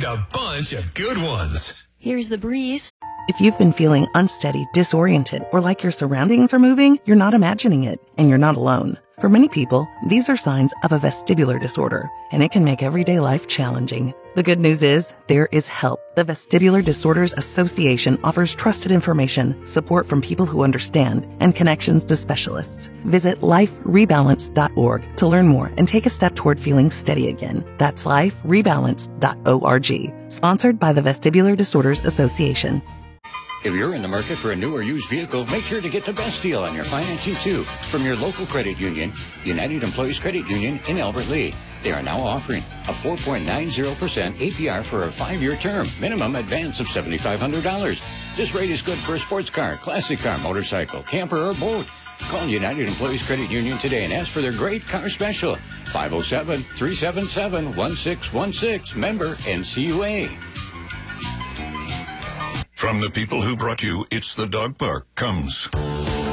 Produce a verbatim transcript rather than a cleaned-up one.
a bunch of good ones. Here's the breeze. If you've been feeling unsteady, disoriented, or like your surroundings are moving, you're not imagining it, and you're not alone. For many people, these are signs of a vestibular disorder, and it can make everyday life challenging. The good news is, there is help. The Vestibular Disorders Association offers trusted information, support from people who understand, and connections to specialists. Visit life rebalance dot org to learn more and take a step toward feeling steady again. That's life rebalance dot org. Sponsored by the Vestibular Disorders Association. If you're in the market for a new or used vehicle, make sure to get the best deal on your financing, too, from your local credit union, United Employees Credit Union in Albert Lea. They are now offering a four point nine zero percent A P R for a five-year term, minimum advance of seven thousand five hundred dollars. This rate is good for a sports car, classic car, motorcycle, camper, or boat. Call United Employees Credit Union today and ask for their great car special. five oh seven, three seven seven, one six one six, member N C U A. From the people who brought you It's the Dog Park comes